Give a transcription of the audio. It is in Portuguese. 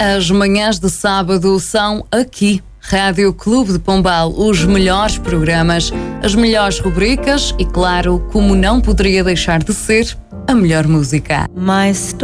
As manhãs de sábado são aqui. Rádio Clube de Pombal, os melhores programas, as melhores rubricas e, claro, como não poderia deixar de ser, a melhor música.